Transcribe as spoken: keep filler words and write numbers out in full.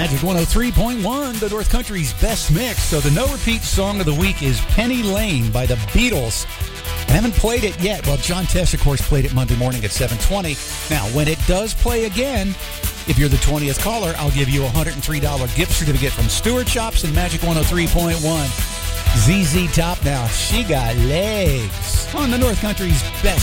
Magic one oh three point one, the North Country's best mix. So the no-repeat song of the week is Penny Lane by the Beatles. I haven't played it yet. Well, John Tesh, of course, played it Monday morning at seven twenty. Now, when it does play again, if you're the twentieth caller, I'll give you a one hundred three dollars gift certificate from Stewart Shops and Magic one oh three point one. Z Z Top now. She got legs on the North Country's best